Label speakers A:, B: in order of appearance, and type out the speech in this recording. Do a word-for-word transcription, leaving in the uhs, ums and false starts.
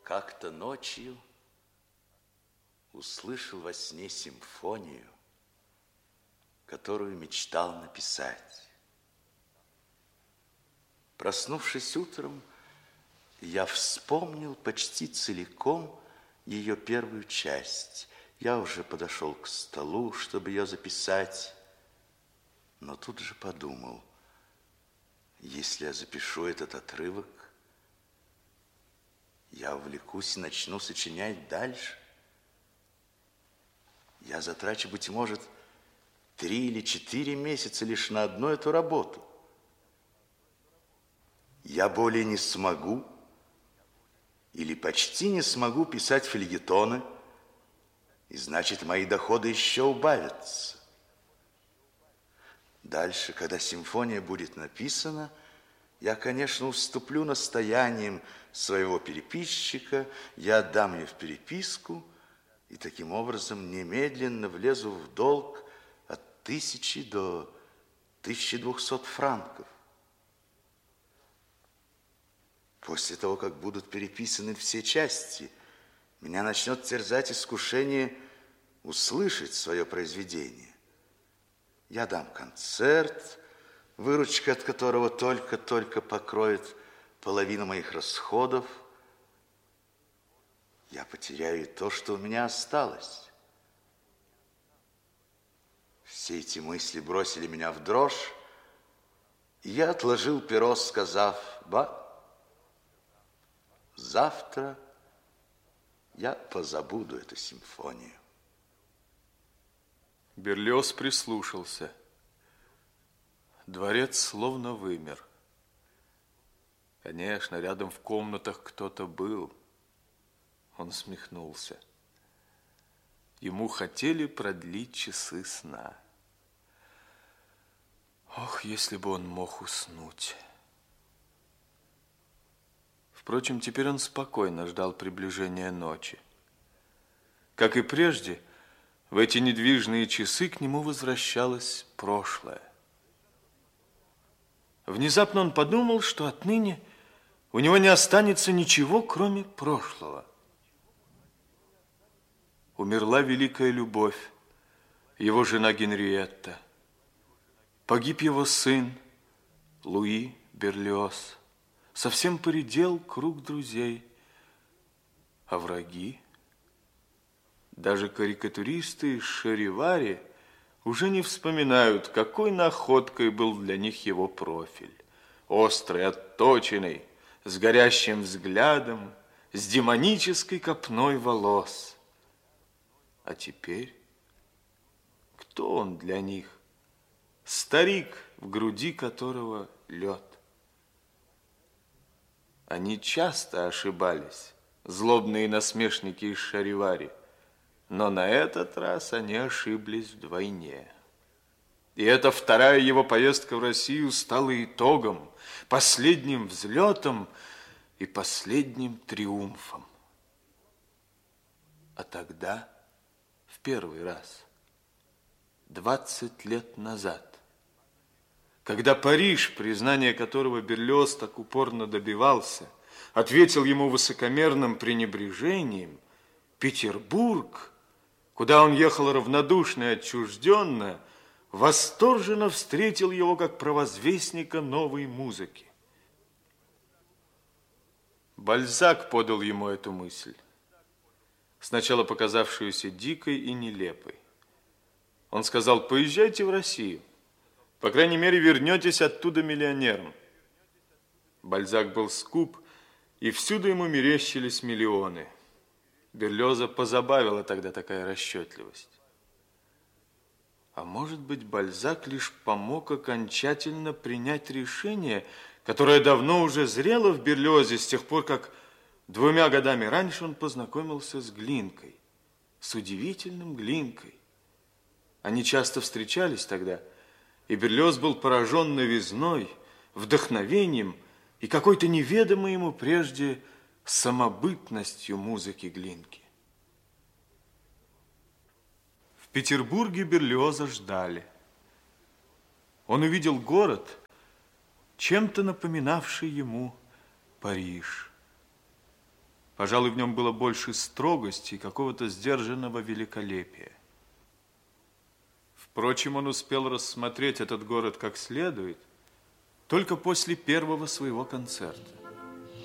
A: Как-то ночью услышал во сне симфонию, которую мечтал написать. Проснувшись утром, я вспомнил почти целиком ее первую часть. Я уже подошел к столу, чтобы ее записать, но тут же подумал, если я запишу этот отрывок, я увлекусь и начну сочинять дальше. Я затрачу, быть может, три или четыре месяца лишь на одну эту работу. Я более не смогу или почти не смогу писать фельетоны, и значит, мои доходы еще убавятся. Дальше, когда симфония будет написана, я, конечно, уступлю настоянием своего переписчика, я отдам ее в переписку, и таким образом немедленно влезу в долг от тысячи до тысячи двухсот франков. После того, как будут переписаны все части, меня начнет терзать искушение услышать свое произведение. Я дам концерт, выручка от которого только-только покроет половину моих расходов. Я потеряю то, что у меня осталось. Все эти мысли бросили меня в дрожь, и я отложил перо, сказав: «Ба, завтра я позабуду эту симфонию».
B: Берлиоз прислушался. Дворец словно вымер. Конечно, рядом в комнатах кто-то был. Он усмехнулся. Ему хотели продлить часы сна. Ох, если бы он мог уснуть. Впрочем, теперь он спокойно ждал приближения ночи. Как и прежде, в эти недвижные часы к нему возвращалось прошлое. Внезапно он подумал, что отныне у него не останется ничего, кроме прошлого. Умерла великая любовь, его жена Генриетта. Погиб его сын Луи Берлиоз. Совсем поредел круг друзей. А враги? Даже карикатуристы из Шаривари уже не вспоминают, какой находкой был для них его профиль. Острый, отточенный, с горящим взглядом, с демонической копной волос. А теперь кто он для них? Старик, в груди которого лед. Они часто ошибались, злобные насмешники из Шаривари, но на этот раз они ошиблись вдвойне. И эта вторая его поездка в Россию стала итогом, последним взлетом и последним триумфом. А тогда, в первый раз, двадцать лет назад, когда Париж, признание которого Берлиоз так упорно добивался, ответил ему высокомерным пренебрежением, Петербург, куда он ехал равнодушно и отчужденно, восторженно встретил его как провозвестника новой музыки. Бальзак подал ему эту мысль, сначала показавшуюся дикой и нелепой. Он сказал: поезжайте в Россию, по крайней мере, вернетесь оттуда миллионером. Бальзак был скуп, и всюду ему мерещились миллионы. Берлиоза позабавила тогда такая расчетливость. А может быть, Бальзак лишь помог окончательно принять решение, которое давно уже зрело в Берлиозе с тех пор, как двумя годами раньше он познакомился с Глинкой, с удивительным Глинкой. Они часто встречались тогда, и Берлиоз был поражен новизной, вдохновением и какой-то неведомой ему прежде самобытностью музыки Глинки. В Петербурге Берлиоза ждали. Он увидел город, чем-то напоминавший ему Париж. Пожалуй, в нем было больше строгости и какого-то сдержанного великолепия. Впрочем, он успел рассмотреть этот город как следует только после первого своего концерта.